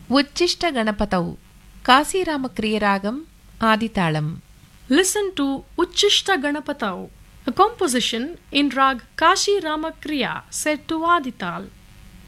ఉచ్చిష్ట గణపతౌ కాశీరామక్రియరాగం ఆదితాళం. Listen to Uchishta Ganapatau, a composition in Rag Kashi Rama Kriya set to Adital.